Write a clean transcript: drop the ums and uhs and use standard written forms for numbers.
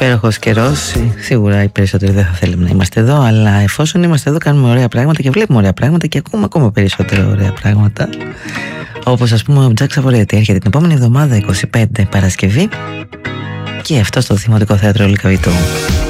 υπέροχος καιρός. Σίγουρα οι περισσότεροι δεν θα θέλουμε να είμαστε εδώ, αλλά εφόσον είμαστε εδώ κάνουμε ωραία πράγματα και βλέπουμε ωραία πράγματα και ακούμε ακόμα περισσότερα ωραία πράγματα. Όπως ας πούμε ο Τζακ Σαβορέτη έρχεται την επόμενη εβδομάδα 25 Παρασκευή και αυτό στο Δημοτικό Θέατρο Λυκαβητού.